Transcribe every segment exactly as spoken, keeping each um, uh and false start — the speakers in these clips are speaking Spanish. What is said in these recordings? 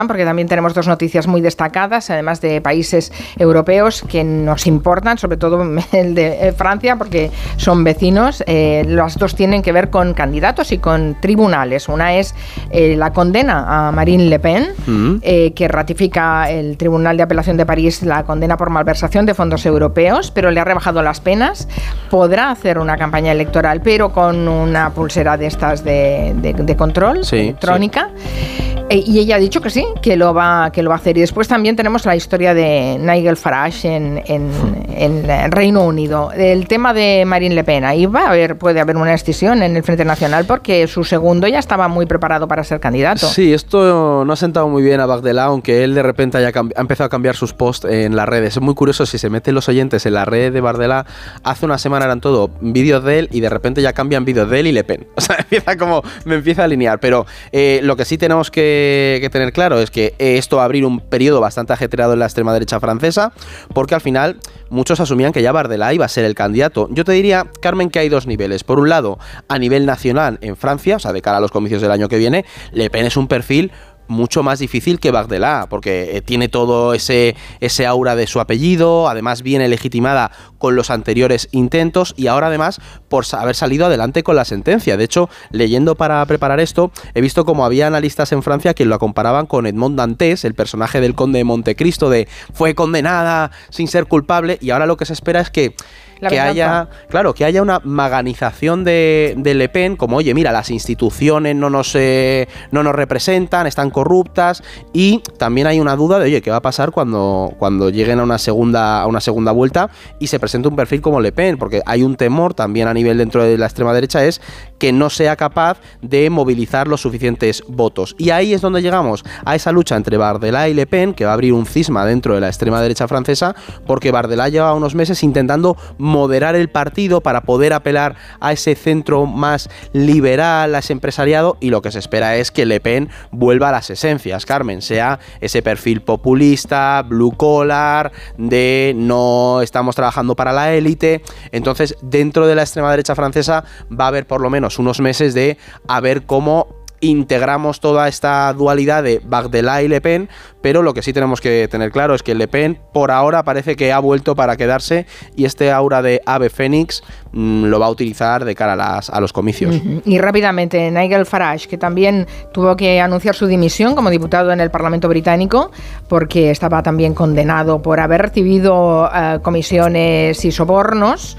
porque también tenemos dos noticias muy destacadas, además de países europeos que nos importan, sobre todo el de Francia, porque son vecinos. Eh, las dos tienen que ver con candidatos y con tribunales. Una es eh, la condena a Marine Le Pen, mm. eh, que ratifica el Tribunal de Apelación de París la condena por malversación de fondos europeos, pero le ha rebajado las penas. Podrá hacer una campaña electoral, pero con una pulsera de estas de, de, de control sí, electrónica. Sí. Y ella ha dicho que sí, que lo va, que lo va a hacer. Y después también tenemos la historia de Nigel Farage en, en, en el Reino Unido. El tema de Marine Le Pen, ahí va a haber, puede haber una escisión en el Frente Nacional porque su segundo ya estaba muy preparado para ser candidato. Sí, esto no ha sentado muy bien a Bardella, aunque él de repente haya cambi- ha empezado a cambiar sus posts en las redes. Es muy curioso, si se meten los oyentes en la red de Bardella, hace una semana eran todo vídeos de él y de repente ya cambian vídeos de él y Le Pen. O sea, empieza como, me empieza a alinear. Pero eh, lo que sí tenemos que que tener claro es que esto va a abrir un periodo bastante ajetreado en la extrema derecha francesa, porque al final muchos asumían que ya Bardella iba a ser el candidato. Yo te diría, Carmen, que hay dos niveles. Por un lado, a nivel nacional en Francia, o sea, de cara a los comicios del año que viene, Le Pen es un perfil mucho más difícil que Bardella, porque eh, tiene todo ese, ese aura de su apellido, además viene legitimada con los anteriores intentos y ahora además por haber salido adelante con la sentencia. De hecho, leyendo para preparar esto, he visto como había analistas en Francia que lo comparaban con Edmond Dantes, el personaje del conde de Montecristo, de fue condenada sin ser culpable, y ahora lo que se espera es que La que haya, claro, que haya una maganización de, de Le Pen, como oye, mira, las instituciones no nos, eh, no nos representan, están corruptas, y también hay una duda de, oye, ¿qué va a pasar cuando, cuando lleguen a una segunda, a una segunda vuelta y se presente un perfil como Le Pen? Porque hay un temor también a nivel dentro de la extrema derecha, es que no sea capaz de movilizar los suficientes votos. Y ahí es donde llegamos a esa lucha entre Bardella y Le Pen, que va a abrir un cisma dentro de la extrema derecha francesa, porque Bardella lleva unos meses intentando moderar el partido para poder apelar a ese centro más liberal, a ese empresariado, y lo que se espera es que Le Pen vuelva a las esencias, Carmen, sea ese perfil populista, blue collar, de no estamos trabajando para la élite. Entonces, dentro de la extrema derecha francesa va a haber por lo menos unos meses de a ver cómo integramos toda esta dualidad de Bardella y Le Pen, pero lo que sí tenemos que tener claro es que Le Pen por ahora parece que ha vuelto para quedarse, y este aura de ave fénix mmm, lo va a utilizar de cara a, las, a los comicios. Uh-huh. Y rápidamente, Nigel Farage, que también tuvo que anunciar su dimisión como diputado en el Parlamento británico, porque estaba también condenado por haber recibido uh, comisiones y sobornos,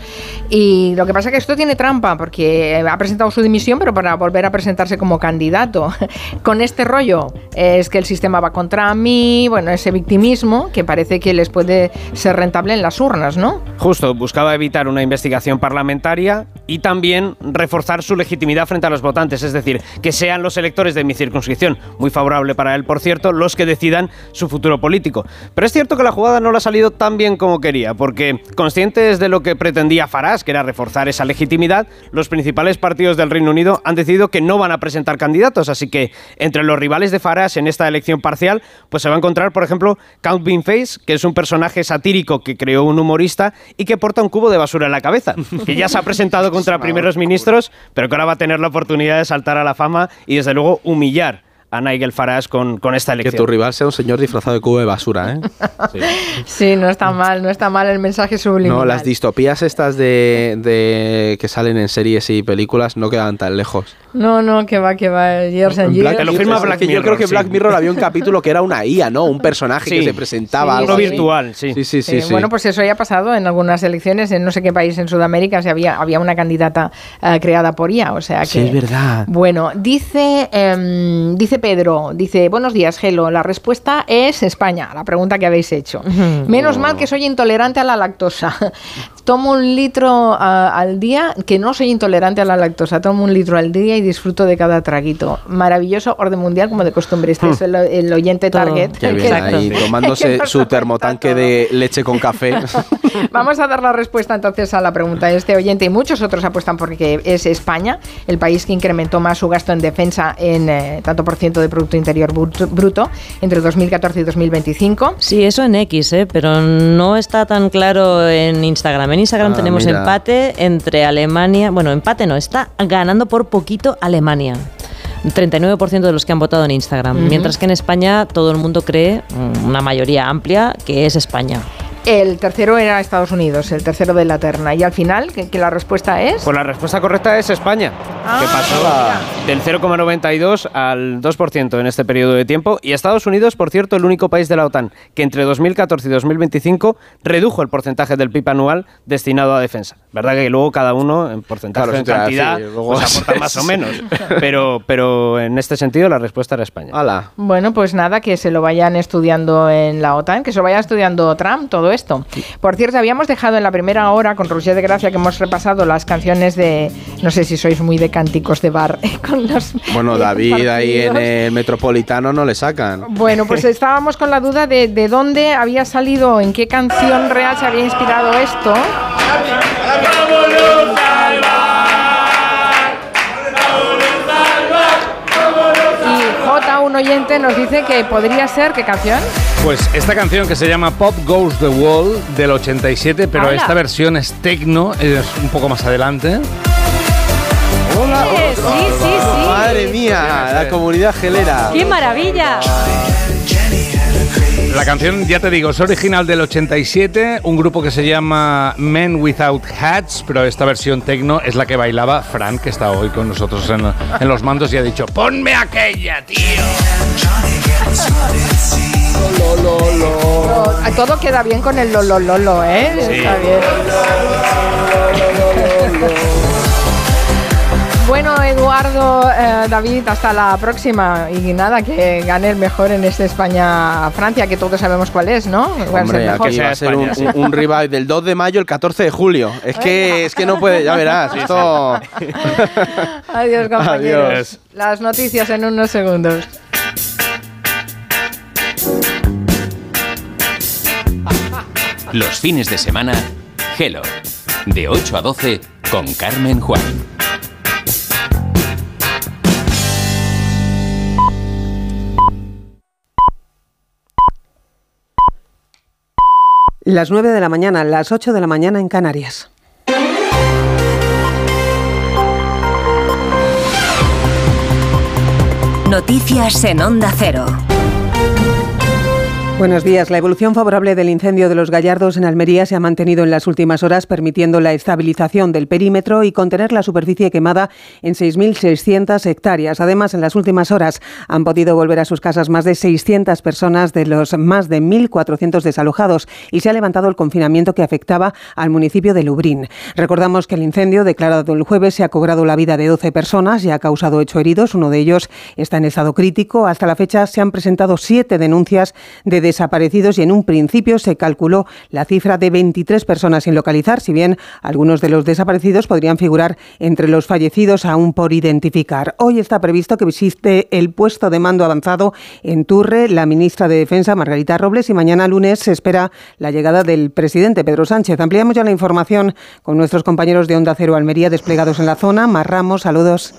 y lo que pasa es que esto tiene trampa, porque ha presentado su dimisión, pero para volver a presentarse como candidato. Con este rollo es que el sistema va contra mí, bueno, ese victimismo que parece que les puede ser rentable en las urnas, ¿no? Justo, buscaba evitar una investigación parlamentaria y también reforzar su legitimidad frente a los votantes, es decir, que sean los electores de mi circunscripción, muy favorable para él, por cierto, los que decidan su futuro político. Pero es cierto que la jugada no le ha salido tan bien como quería, porque conscientes de lo que pretendía Farage, que era reforzar esa legitimidad, los principales partidos del Reino Unido han decidido que no van a presentar candidatos. Así que entre los rivales de Farage en esta elección parcial, pues se va a encontrar, por ejemplo, Count Beanface, que es un personaje satírico que creó un humorista y que porta un cubo de basura en la cabeza, que ya se ha presentado contra primeros ministros, pero que ahora va a tener la oportunidad de saltar a la fama y desde luego humillar a Nigel Farage con, con esta elección. Que tu rival sea un señor disfrazado de cubo de basura, ¿eh? Sí, sí, no está mal, no está mal el mensaje subliminal. No, las distopías estas de, de que salen en series y películas no quedan tan lejos. No, no, que va, que va. Years and Years. Te lo firma Black Mirror. Yo creo que sí. Black Mirror había un capítulo que era una I A, ¿no? Un personaje sí. que se presentaba. Sí, algo uno virtual, sí. Sí, sí, sí, sí, sí. Bueno, pues eso ya ha pasado en algunas elecciones, en no sé qué país en Sudamérica, si había, había una candidata uh, creada por I A, o sea que... Sí, es verdad. Bueno, dice, um, dice Pedro, dice, buenos días, Gelo, la respuesta es España, la pregunta que habéis hecho. Menos mal que soy intolerante a la lactosa. Tomo un litro uh, al día, que no soy intolerante a la lactosa, tomo un litro al día y disfruto de cada traguito. Maravilloso orden mundial, como de costumbre. Este es el, el oyente target. Qué bien, ahí tomándose su termotanque de leche con café. Vamos a dar la respuesta entonces a la pregunta de este oyente, y muchos otros apuestan porque es España el país que incrementó más su gasto en defensa en eh, tanto por ciento de Producto Interior Bruto entre dos mil catorce y dos mil veinticinco. Sí, eso en X, ¿eh? Pero no está tan claro en Instagram. En Instagram ah, tenemos mira. empate entre Alemania, bueno, empate no, está ganando por poquito Alemania. treinta y nueve por ciento de los que han votado en Instagram, uh-huh. mientras que en España todo el mundo cree, una mayoría amplia, que es España. El tercero era Estados Unidos, el tercero de la terna. ¿Y al final, que, que la respuesta es? Pues la respuesta correcta es España, ah, que pasó mira. del cero coma noventa y dos al dos por ciento en este periodo de tiempo. Y Estados Unidos, por cierto, el único país de la OTAN que entre dos mil catorce y dos mil veinticinco redujo el porcentaje del P I B anual destinado a defensa. Verdad que luego cada uno en porcentaje, claro, en cantidad, sí, luego pues aporta más o menos. Pero, pero en este sentido la respuesta era España. ¡Hala! Bueno, pues nada, que se lo vayan estudiando en la OTAN, que se lo vaya estudiando Trump, todo esto. Por cierto, habíamos dejado en la primera hora, con Roger de Gracia, que hemos repasado las canciones de, no sé si sois muy de cánticos de bar, con los Bueno, David partidos. Ahí en el Metropolitano no le sacan. Bueno, pues estábamos con la duda de, de dónde había salido, en qué canción real se había inspirado esto. Y J, un oyente, nos dice que podría ser, ¿qué canción? Pues esta canción que se llama Pop Goes the Wall del ochenta y siete, pero Hola. esta versión es techno, es un poco más adelante. Hola, sí, sí, sí, sí. Madre mía, la comunidad gelera. ¡Qué maravilla! La canción, ya te digo, es original del ochenta y siete, un grupo que se llama Men Without Hats, pero esta versión techno es la que bailaba Fran, que está hoy con nosotros en, en los mandos y ha dicho, ¡ponme aquella, tío! Lo, lo, lo, lo. Todo queda bien con el lo, lo, lo, lo, ¿eh? Sí. Está bien. Bueno, Eduardo, eh, David, hasta la próxima. Y nada, que gane el mejor en este España-Francia, que todos sabemos cuál es, ¿no? Hombre, aquí va a ser un, un, un revive del dos de mayo, el catorce de julio. Es que, es que no puede, ya verás, esto... Adiós, compañeros. Adiós. Las noticias en unos segundos. Los fines de semana, Hello, de ocho a doce con Carmen Juan. Las nueve de la mañana, las ocho de la mañana en Canarias. Noticias en Onda Cero. Buenos días. La evolución favorable del incendio de los Gallardos en Almería se ha mantenido en las últimas horas, permitiendo la estabilización del perímetro y contener la superficie quemada en seis mil seiscientas hectáreas. Además, en las últimas horas han podido volver a sus casas más de seiscientas personas de los más de mil cuatrocientos desalojados y se ha levantado el confinamiento que afectaba al municipio de Lubrín. Recordamos que el incendio declarado el jueves se ha cobrado la vida de doce personas y ha causado ocho heridos. Uno de ellos está en estado crítico. Hasta la fecha se han presentado siete denuncias de desaparecidos y en un principio se calculó la cifra de veintitrés personas sin localizar, si bien algunos de los desaparecidos podrían figurar entre los fallecidos aún por identificar. Hoy está previsto que visite el puesto de mando avanzado en Turre la ministra de Defensa, Margarita Robles, y mañana lunes se espera la llegada del presidente Pedro Sánchez. Ampliamos ya la información con nuestros compañeros de Onda Cero Almería desplegados en la zona. Mar Ramos, saludos.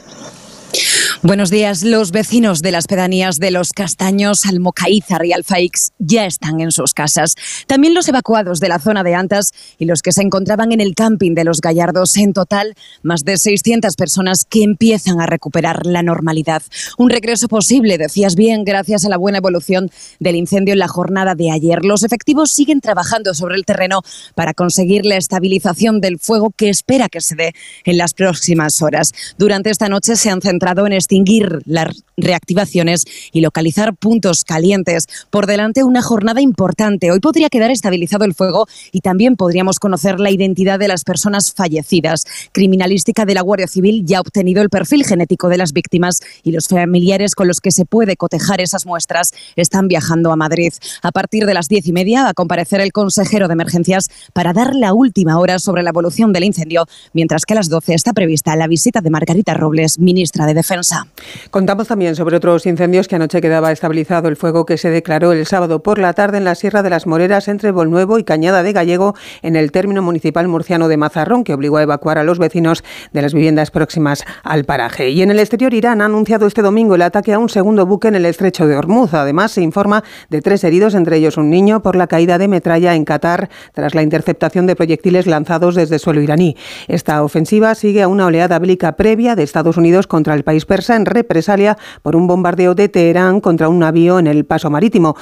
Buenos días. Los vecinos de las pedanías de Los Castaños, Almocaízar y Alfaix ya están en sus casas. También los evacuados de la zona de Antas y los que se encontraban en el camping de Los Gallardos. En total, más de seiscientas personas que empiezan a recuperar la normalidad. Un regreso posible, decías bien, gracias a la buena evolución del incendio en la jornada de ayer. Los efectivos siguen trabajando sobre el terreno para conseguir la estabilización del fuego que espera que se dé en las próximas horas. Durante esta noche se han centrado en extinguir las reactivaciones y localizar puntos calientes. Por delante una jornada importante. Hoy podría quedar estabilizado el fuego y también podríamos conocer la identidad de las personas fallecidas. Criminalística de la Guardia Civil ya ha obtenido el perfil genético de las víctimas y los familiares con los que se puede cotejar esas muestras están viajando a Madrid. A partir de las diez y media va a comparecer el consejero de emergencias para dar la última hora sobre la evolución del incendio, mientras que a las doce está prevista la visita de Margarita Robles, ministra de Defensa. Contamos también sobre otros incendios que anoche quedaba estabilizado el fuego que se declaró el sábado por la tarde en la Sierra de las Moreras entre Bolnuevo y Cañada de Gallego en el término municipal murciano de Mazarrón, que obligó a evacuar a los vecinos de las viviendas próximas al paraje. Y en el exterior, Irán ha anunciado este domingo el ataque a un segundo buque en el estrecho de Hormuz. Además, se informa de tres heridos, entre ellos un niño, por la caída de metralla en Qatar tras la interceptación de proyectiles lanzados desde suelo iraní. Esta ofensiva sigue a una oleada bélica previa de Estados Unidos contra el país persa persa en represalia por un bombardeo de Teherán contra un navío en el paso marítimo.